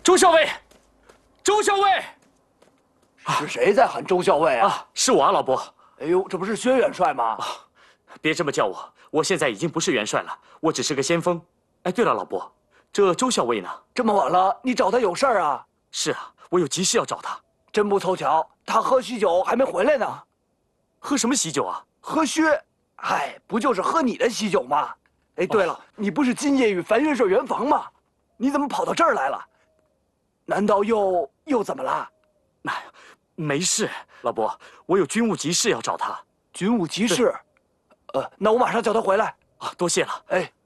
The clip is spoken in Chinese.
周校尉，周校尉， 是谁在喊周校尉啊？ 啊，是我啊，老伯。 哎呦，这不是薛元帅吗？ 别这么叫我现在已经不是元帅了，我只是个先锋。哎，对了，老伯，这周校尉呢？ 这么晚了，你找他有事儿啊？ 是啊，我有急事要找他。 真不凑巧，他喝喜酒还没回来呢。 喝什么喜酒啊？ 喝薛，嗨，不就是喝你的喜酒吗？哎，对了，你不是今夜与樊元帅圆房吗？你怎么跑到这儿来了？难道又怎么了？ 哎呀，没事，老伯，我有军务急事要找他。 军务急事，那我马上叫他回来。 啊，多谢了。 哎。